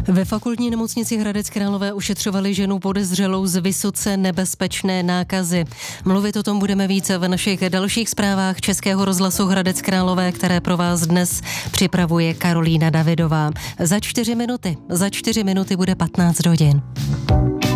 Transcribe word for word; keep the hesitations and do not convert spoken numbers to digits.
Ve fakultní nemocnici Hradec Králové ušetřovali ženu podezřelou z vysoce nebezpečné nákazy. Mluvit o tom budeme více v našich dalších zprávách Českého rozhlasu Hradec Králové, které pro vás dnes připravuje Karolína Davidová. Za čtyři minuty, za čtyři minuty bude patnáct hodin.